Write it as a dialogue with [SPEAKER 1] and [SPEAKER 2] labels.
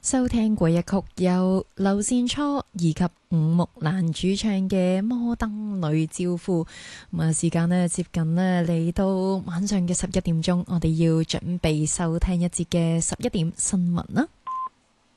[SPEAKER 1] 收聽過一曲由劉善初以及吳木蘭主唱嘅《摩登女招呼》。時間呢接近呢嚟到晚上嘅11點鐘，我哋要準備收聽一節嘅11點新聞啦。